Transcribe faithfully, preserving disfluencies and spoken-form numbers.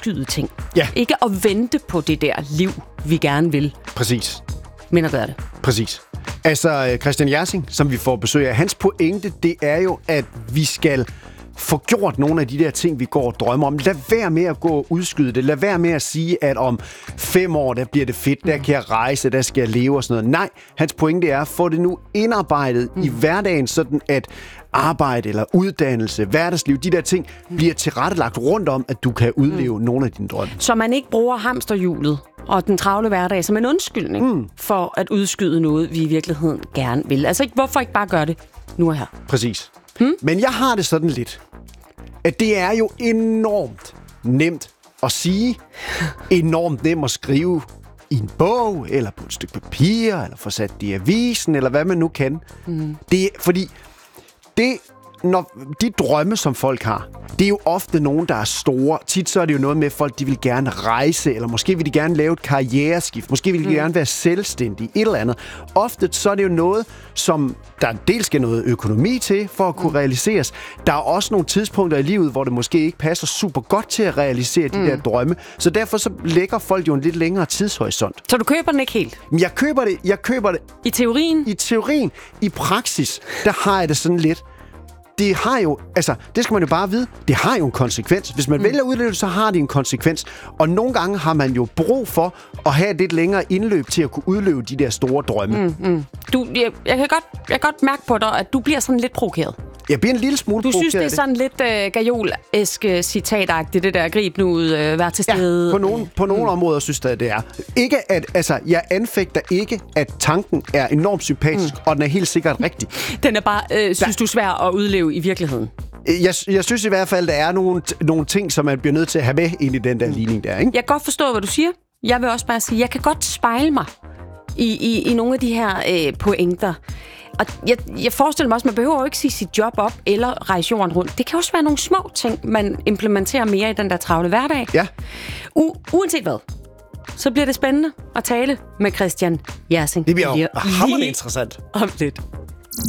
udskyde ting. Ja. Ikke at vente på det der liv, vi gerne vil. Præcis. Men at gøre det. Præcis. Altså, Christian Jersing, som vi får besøg af, hans pointe, det er jo, at vi skal få gjort nogle af de der ting, vi går og drømmer om. Lad være med at gå og udskyde det. Lad være med at sige, at om fem år, der bliver det fedt, der kan jeg rejse, der skal jeg leve og sådan noget. Nej, hans pointe er, få det nu indarbejdet mm. i hverdagen, sådan at arbejde eller uddannelse, hverdagsliv, de der ting, bliver tilrettelagt rundt om, at du kan udleve mm. nogle af dine drømme. Så man ikke bruger hamsterhjulet og den travle hverdag som en undskyldning mm. for at udskyde noget, vi i virkeligheden gerne vil. Altså, ikke, hvorfor ikke bare gøre det nu og her? Præcis. Hmm? Men jeg har det sådan lidt, at det er jo enormt nemt at sige, enormt nemt at skrive i en bog, eller på et stykke papir, eller få sat det i avisen, eller hvad man nu kan. Hmm. Det er, fordi det, når de drømme, som folk har, det er jo ofte nogen, der er store. Tit så er det jo noget med, at folk de vil gerne rejse, eller måske vil de gerne lave et karriereskift, måske vil de mm. gerne være selvstændige, et eller andet. Ofte så er det jo noget, som der dels skal noget økonomi til, for at kunne mm. realiseres. Der er også nogle tidspunkter i livet, hvor det måske ikke passer super godt til at realisere de mm. der drømme. Så derfor så lægger folk jo en lidt længere tidshorisont. Så du køber den ikke helt? Men jeg køber det, jeg køber det. I teorien? I teorien. I praksis, der har jeg det sådan lidt. Det har jo, altså, det skal man jo bare vide, det har jo en konsekvens. Hvis man mm. vælger at udleve det, så har det en konsekvens. Og nogle gange har man jo brug for at have et lidt længere indløb til at kunne udløbe de der store drømme. Mm, mm. Du, jeg, jeg, kan godt, jeg kan godt mærke på dig, at du bliver sådan lidt provokeret. Jeg bliver en lille smule Du synes, det er det. sådan lidt øh, gajol-esk citatagtigt, det der grib nu ud, øh, vær til stede. Ja, på nogle, på nogle mm. områder synes jeg, det er. Ikke at, altså, jeg anfægter ikke, at tanken er enormt sympatisk, mm. og den er helt sikkert rigtig. Den er bare, øh, synes der... du, svær at udleve i virkeligheden? Jeg, jeg synes i hvert fald, der er nogle, nogle ting, som man bliver nødt til at have med ind i den der mm. ligning der, ikke? Jeg kan godt forstå, hvad du siger. Jeg vil også bare sige, jeg kan godt spejle mig i, i, i nogle af de her øh, pointer. Og jeg, jeg forestiller mig også, man behøver jo ikke sige sit job op eller rejse jorden rundt. Det kan også være nogle små ting, man implementerer mere i den der travle hverdag. Ja. U- uanset hvad, så bliver det spændende at tale med Christian Jersing. Det bliver jo hammerende interessant. Om lidt.